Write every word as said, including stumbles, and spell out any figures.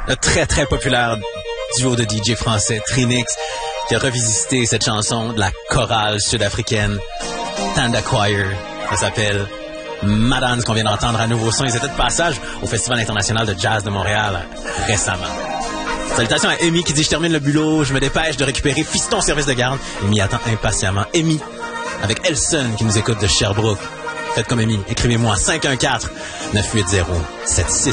le très très populaire duo de D J français Trinix qui a revisité cette chanson de la chorale sud-africaine Tanda Choir. Ça s'appelle Madame, ce qu'on vient d'entendre à nouveau son. Ils étaient de passage au Festival international de jazz de Montréal récemment. Salutations à Amy qui dit « Je termine le bulot, je me dépêche de récupérer Fiston service de garde. » Amy attend impatiemment. Amy, avec Elson qui nous écoute de Sherbrooke. Faites comme Amy, écrivez-moi cinq un quatre neuf huit zéro sept six